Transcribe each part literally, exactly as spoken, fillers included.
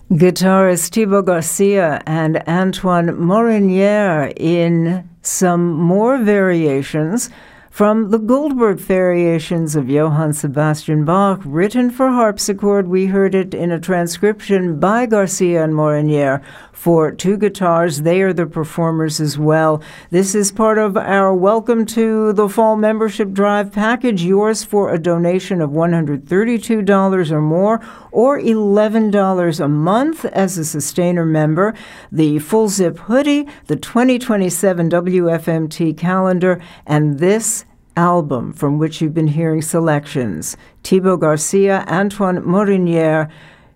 Guitarist Thibaut Garcia and Antoine Morinier in some more variations from the Goldberg variations of Johann Sebastian Bach, written for harpsichord. We heard it in a transcription by Garcia and Morinier for two guitars. They are the performers as well. This is part of our Welcome to the Fall Membership Drive package, yours for a donation of one hundred thirty-two dollars or more, or eleven dollars a month as a sustainer member. The full zip hoodie, the twenty twenty-seven W F M T calendar, and this album from which you've been hearing selections. Thibaut Garcia, Antoine Morinier,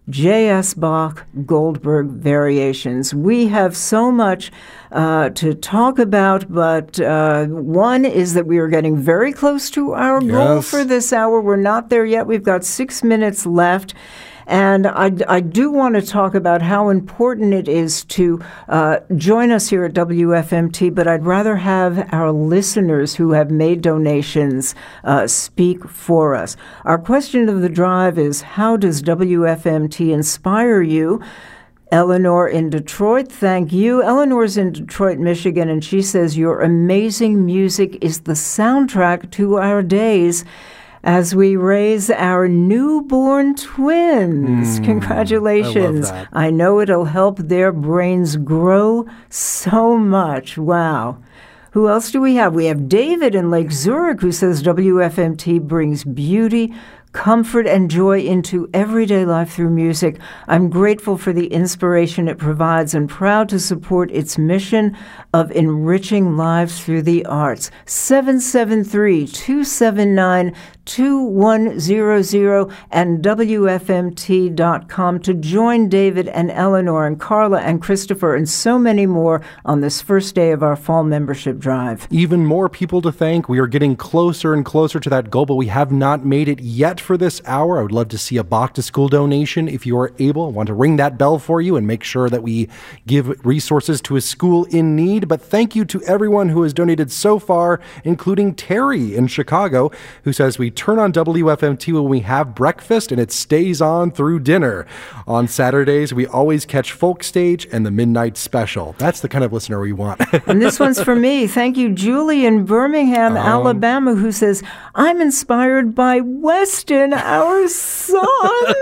J S. Bach, Goldberg variations. We have so much uh, to talk about, but uh, one is that we are getting very close to our yes. goal for this hour. We're not there yet. We've got six minutes left. And I, I do want to talk about how important it is to uh, join us here at W F M T, but I'd rather have our listeners who have made donations uh, speak for us. Our question of the drive is, how does W F M T inspire you? Eleanor in Detroit, thank you. Eleanor's in Detroit, Michigan, and she says, your amazing music is the soundtrack to our days as we raise our newborn twins. Mm, Congratulations. I love that. I know it'll help their brains grow so much. Wow. Who else do we have? We have David in Lake Zurich, who says W F M T brings beauty, comfort, and joy into everyday life through music. I'm grateful for the inspiration it provides and proud to support its mission of enriching lives through the arts. seven seven three, two seven nine, two one zero zero and W F M T dot com to join David and Eleanor and Carla and Christopher and so many more on this first day of our fall membership drive. Even more people to thank. We are getting closer and closer to that goal, but we have not made it yet for this hour. I would love to see a Bach to School donation if you are able. I want to ring that bell for you and make sure that we give resources to a school in need. But thank you to everyone who has donated so far, including Terry in Chicago, who says we turn on W F M T when we have breakfast and it stays on through dinner. On Saturdays, we always catch Folk Stage and the Midnight Special. That's the kind of listener we want. And this one's for me. Thank you, Julie in Birmingham, um, Alabama, who says, I'm inspired by Weston, our son.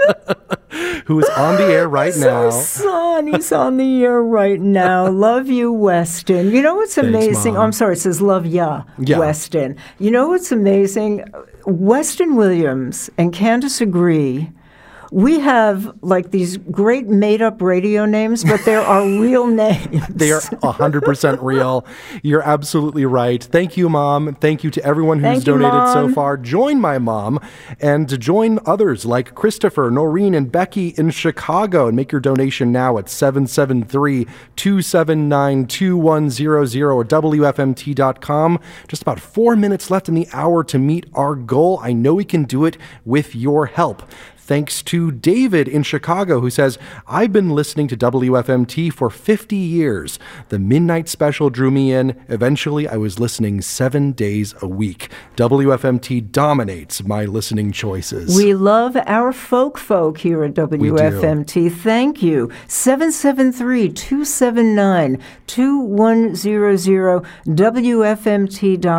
Who is on the air right He's now. Our son. He's on the air right now. Love you, Weston. You know what's amazing? Thanks, Mom. Oh, I'm sorry. It says love ya, yeah. Weston. You know what's amazing? Weston Williams and Candace agree. We have like these great made-up radio names, but there are real names. They are one hundred percent real. You're absolutely right. Thank you, Mom. Thank you to everyone who's Thank you, donated Mom. so far. Join my mom and to join others like Christopher, Noreen, and Becky in Chicago. And make your donation now at seven seven three, two seven nine, two one zero zero or W F M T dot com. Just about four minutes left in the hour to meet our goal. I know we can do it with your help. Thanks to David in Chicago, who says, I've been listening to W F M T for fifty years. The Midnight Special drew me in. Eventually, I was listening seven days a week. W F M T dominates my listening choices. We love our folk folk here at W F M T. Thank you. seven seven three, two seven nine, two one zero zero, W F M T dot com.